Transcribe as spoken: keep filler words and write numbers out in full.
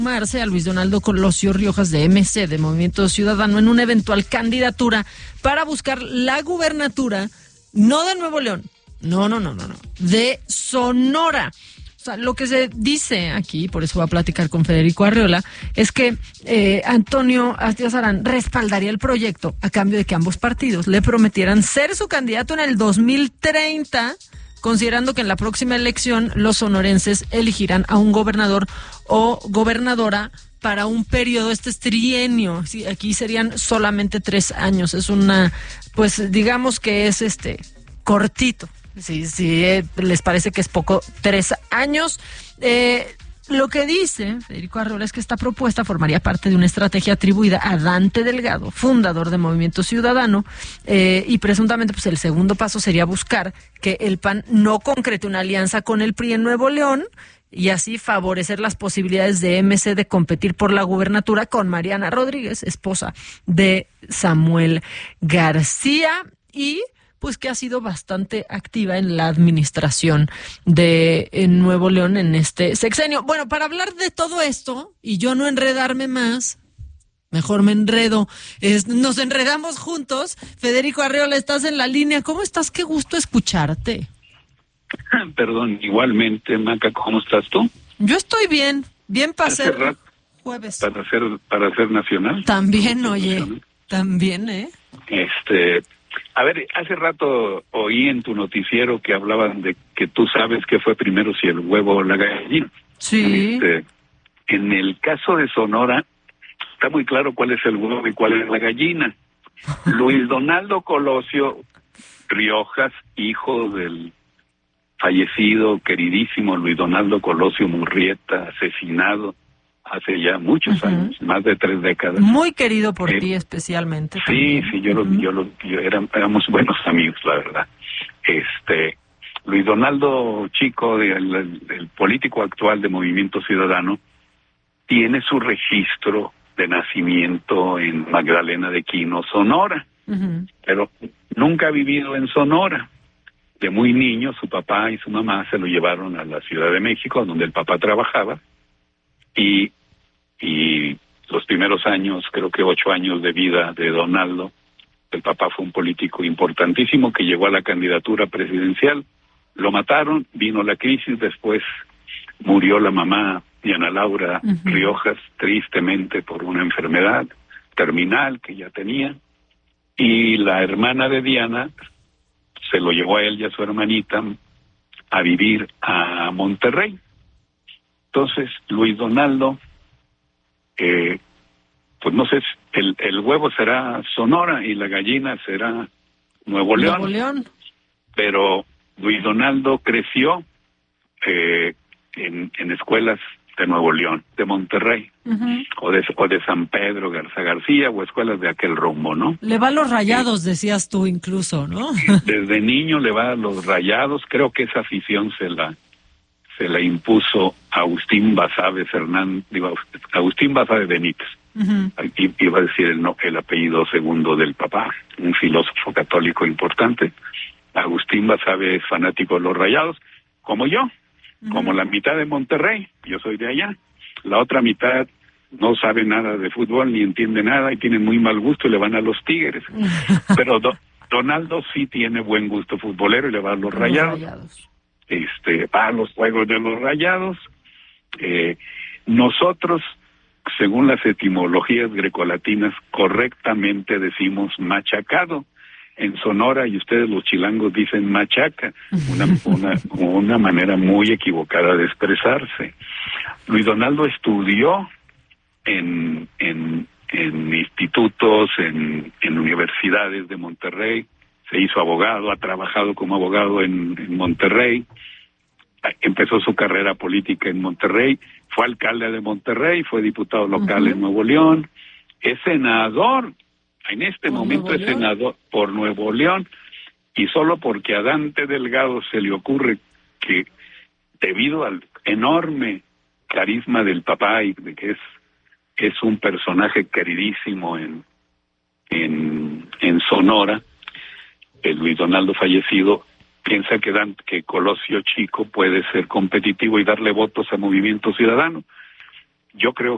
sumarse a Luis Donaldo Colosio Riojas de M C, de Movimiento Ciudadano, en una eventual candidatura para buscar la gubernatura, no de Nuevo León, no, no, no, no, no, de Sonora. O sea, lo que se dice aquí, por eso va a platicar con Federico Arriola, es que eh, Antonio Astiazarán respaldaría el proyecto a cambio de que ambos partidos le prometieran ser su candidato en el dos mil treinta, considerando que en la próxima elección los sonorenses elegirán a un gobernador o gobernadora para un periodo, este es trienio, sí, aquí serían solamente tres años, es una, pues digamos que es este cortito. Sí, sí, eh, les parece que es poco, tres años. Eh, lo que dice Federico Arriola es que esta propuesta formaría parte de una estrategia atribuida a Dante Delgado, fundador de Movimiento Ciudadano, eh, y presuntamente pues el segundo paso sería buscar que el P A N no concrete una alianza con el P R I en Nuevo León y así favorecer las posibilidades de M C de competir por la gubernatura con Mariana Rodríguez, esposa de Samuel García, y pues que ha sido bastante activa en la administración de en Nuevo León en este sexenio. Bueno, para hablar de todo esto, y yo no enredarme más, mejor me enredo, es, nos enredamos juntos. Federico Arriola, estás en la línea. ¿Cómo estás? Qué gusto escucharte. Perdón, igualmente, Maca, ¿cómo estás tú? Yo estoy bien, bien para Hace ser rato, jueves. Para ser, para ser nacional. También, oye, también, ¿eh? Este... A ver, hace rato oí en tu noticiero que hablaban de que tú sabes qué fue primero, si el huevo o la gallina. Sí. Este, en el caso de Sonora, está muy claro cuál es el huevo y cuál es la gallina. Luis Donaldo Colosio Riojas, hijo del fallecido, queridísimo Luis Donaldo Colosio Murrieta, asesinado hace ya muchos uh-huh. años, más de tres décadas. Muy querido por eh, ti especialmente. Sí, también. sí, yo, uh-huh. lo, yo, lo, yo era, éramos buenos amigos, la verdad. Este, Luis Donaldo Chico, el, el, el político actual de Movimiento Ciudadano, tiene su registro de nacimiento en Magdalena de Quino, Sonora, uh-huh. pero nunca ha vivido en Sonora. De muy niño, su papá y su mamá se lo llevaron a la Ciudad de México, donde el papá trabajaba, y y los primeros años, creo que ocho años de vida de Donaldo, el papá fue un político importantísimo que llegó a la candidatura presidencial, lo mataron, vino la crisis, después murió la mamá Diana Laura uh-huh. Riojas, tristemente por una enfermedad terminal que ya tenía, y la hermana de Diana se lo llevó a él y a su hermanita a vivir a Monterrey. Entonces, Luis Donaldo, eh, pues no sé, el, el huevo será Sonora y la gallina será Nuevo León. Nuevo León. Pero Luis Donaldo creció eh, en, en escuelas de Nuevo León, de Monterrey, uh-huh. o, de, o de San Pedro Garza García, o escuelas de aquel rumbo, ¿no? Le va a los Rayados, eh, decías tú incluso, ¿no? Desde niño le va a los Rayados, creo que esa afición se la... se la impuso Agustín Basabe Fernández, digo, Agustín Basabe Benítez, uh-huh. iba a decir el, no, el apellido segundo del papá, un filósofo católico importante. Agustín Basabe es fanático de los Rayados, como yo, uh-huh. como la mitad de Monterrey, yo soy de allá, la otra mitad no sabe nada de fútbol, ni entiende nada, y tienen muy mal gusto y le van a los Tigres, pero do, Donaldo sí tiene buen gusto futbolero y le va a los Rayados. Los Rayados. Este, va a los juegos de los Rayados. Eh, nosotros, según las etimologías grecolatinas, correctamente decimos machacado. En Sonora, y ustedes los chilangos dicen machaca, una, una, una manera muy equivocada de expresarse. Luis Donaldo estudió en, en, en institutos, en, en universidades de Monterrey, se hizo abogado, ha trabajado como abogado en, en Monterrey, empezó su carrera política en Monterrey, fue alcalde de Monterrey, fue diputado local uh-huh. en Nuevo León, es senador, en este ¿Por momento Nuevo es León? senador por Nuevo León, y solo porque a Dante Delgado se le ocurre que, debido al enorme carisma del papá, y de que es, es un personaje queridísimo en, en, en Sonora, el Luis Donaldo fallecido piensa que, Dan, que Colosio Chico puede ser competitivo y darle votos a Movimiento Ciudadano. Yo creo